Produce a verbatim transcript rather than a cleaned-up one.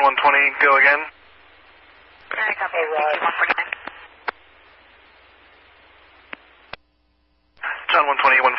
one twenty, go again. Alright, copy. Thank you, one four nine. John one twenty, one